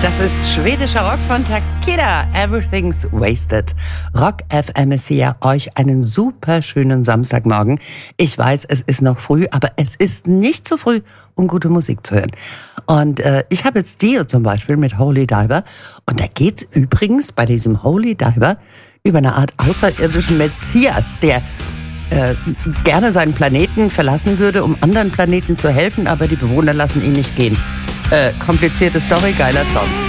Das ist schwedischer Rock von Takeda. Everything's Wasted. Rock FM ist hier euch einen super schönen Samstagmorgen. Ich weiß, es ist noch früh, aber es ist nicht zu früh, um gute Musik zu hören. Und ich habe jetzt Dio zum Beispiel mit Holy Diver. Und da geht's übrigens bei diesem Holy Diver über eine Art außerirdischen Messias, der gerne seinen Planeten verlassen würde, um anderen Planeten zu helfen, aber die Bewohner lassen ihn nicht gehen. Komplizierte Story, geiler Song.